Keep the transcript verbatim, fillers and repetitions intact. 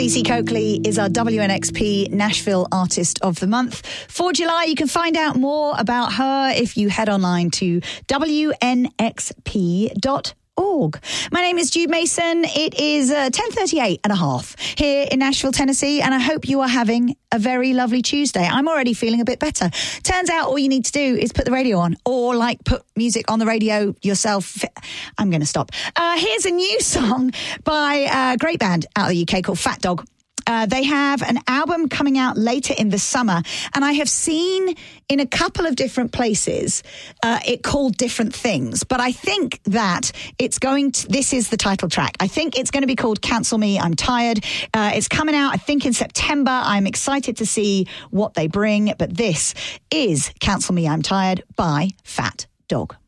Stacey Coakley is our W N X P Nashville Artist of the Month for July. You can find out more about her if you head online to W N X P dot org. My name is Jude Mason. It is uh, ten thirty-eight and a half here in Nashville, Tennessee, and I hope you are having a very lovely Tuesday. I'm already feeling a bit better. Turns out all you need to do is put the radio on or like put music on the radio yourself. I'm going to stop. Uh, here's a new song by a great band out of the U K called Fat Dog. Uh, they have an album coming out later in the summer, and I have seen in a couple of different places uh, it called different things, but I think that it's going to, this is the title track. I think it's going to be called Cancel Me, I'm Tired. Uh, it's coming out, I think, in September. I'm excited to see what they bring, but this is Cancel Me, I'm Tired by Fat Dog.